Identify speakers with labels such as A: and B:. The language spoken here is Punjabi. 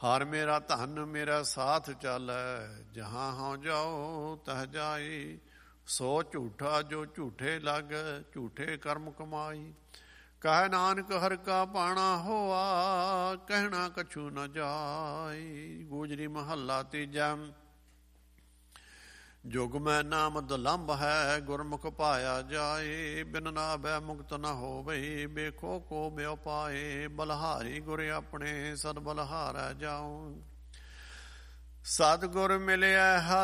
A: ਹਰ ਮੇਰਾ ਧਨ ਮੇਰਾ ਸਾਥ ਚਾਲੈ, ਜਹਾਂ ਹਉ ਜਾਓ ਤਹ ਜਾਈ। ਸੋ ਝੂਠਾ ਜੋ ਝੂਠੇ ਲਾਗੈ, ਝੂਠੇ ਕਰਮ ਕਮਾਈ। ਕਹਿ ਨਾਨਕ ਹਰਿ ਕਾ ਭਾਣਾ ਹੋਆ, ਕਹਿਣਾ ਕਛੂ ਨ ਜਾਈ। ਗੂਜਰੀ ਮਹੱਲਾ ਤੀਜਾ। ਜੁਗ ਮੈਂ ਨਾਮ ਦੁਲੰਭ ਹੈ, ਗੁਰਮੁਖ ਪਾਇਆ ਜਾਏ। ਬਿਨ ਨਾਭੈ ਮੁਕਤ ਨ ਹੋਵਈ, ਵੇਖੋ ਕੋ ਬਿਉ ਪਾਏ। ਬਲਹਾਰੀ ਗੁਰ ਆਪਣੇ, ਸਦ ਬਲਹਾਰੈ ਜਾਉ। ਸਤਿਗੁਰ ਮਿਲਿਆ